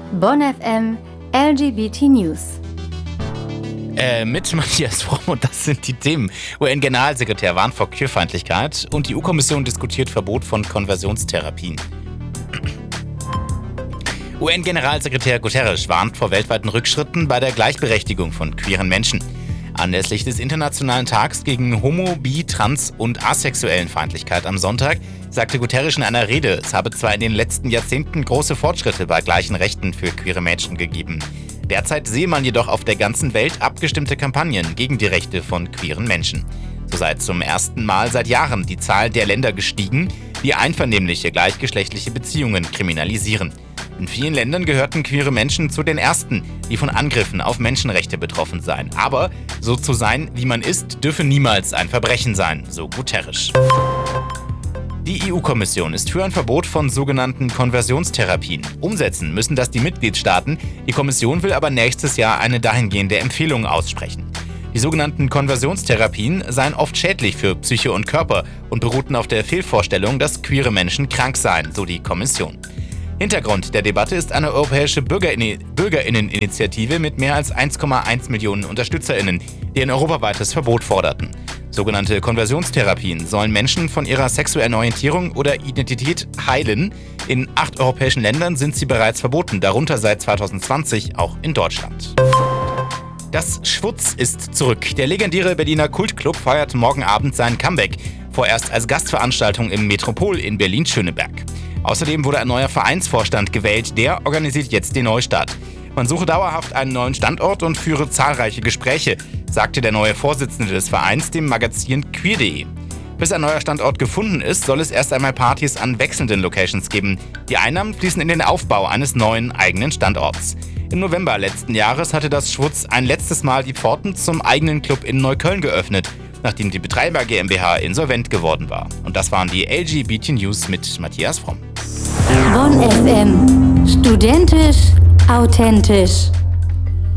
Bonn FM LGBT News. Mit Matthias Fromm, und das sind die Themen. UN-Generalsekretär warnt vor Queerfeindlichkeit und die EU-Kommission diskutiert Verbot von Konversionstherapien. UN-Generalsekretär Guterres warnt vor weltweiten Rückschritten bei der Gleichberechtigung von queeren Menschen. Anlässlich des Internationalen Tags gegen Homo-, Bi-, Trans- und asexuellen Feindlichkeit am Sonntag sagte Guterres in einer Rede, es habe zwar in den letzten Jahrzehnten große Fortschritte bei gleichen Rechten für queere Menschen gegeben. Derzeit sehe man jedoch auf der ganzen Welt abgestimmte Kampagnen gegen die Rechte von queeren Menschen. So sei zum ersten Mal seit Jahren die Zahl der Länder gestiegen, die einvernehmliche gleichgeschlechtliche Beziehungen kriminalisieren. In vielen Ländern gehörten queere Menschen zu den ersten, die von Angriffen auf Menschenrechte betroffen seien. Aber so zu sein, wie man ist, dürfe niemals ein Verbrechen sein, so Guterres. Die EU-Kommission ist für ein Verbot von sogenannten Konversionstherapien. Umsetzen müssen das die Mitgliedstaaten. Die Kommission will aber nächstes Jahr eine dahingehende Empfehlung aussprechen. Die sogenannten Konversionstherapien seien oft schädlich für Psyche und Körper und beruhten auf der Fehlvorstellung, dass queere Menschen krank seien, so die Kommission. Hintergrund der Debatte ist eine europäische Bürgerinneninitiative mit mehr als 1,1 Millionen UnterstützerInnen, die ein europaweites Verbot forderten. Sogenannte Konversionstherapien sollen Menschen von ihrer sexuellen Orientierung oder Identität heilen. In 8 europäischen Ländern sind sie bereits verboten, darunter seit 2020 auch in Deutschland. Das Schwutz ist zurück. Der legendäre Berliner Kultclub feiert morgen Abend sein Comeback, vorerst als Gastveranstaltung im Metropol in Berlin-Schöneberg. Außerdem wurde ein neuer Vereinsvorstand gewählt, der organisiert jetzt den Neustart. Man suche dauerhaft einen neuen Standort und führe zahlreiche Gespräche, sagte der neue Vorsitzende des Vereins dem Magazin queer.de. Bis ein neuer Standort gefunden ist, soll es erst einmal Partys an wechselnden Locations geben. Die Einnahmen fließen in den Aufbau eines neuen eigenen Standorts. Im November letzten Jahres hatte das Schwutz ein letztes Mal die Pforten zum eigenen Club in Neukölln geöffnet, nachdem die Betreiber GmbH insolvent geworden war. Und das waren die LGBT News mit Matthias Fromm. Bonn FM. Studentisch, authentisch.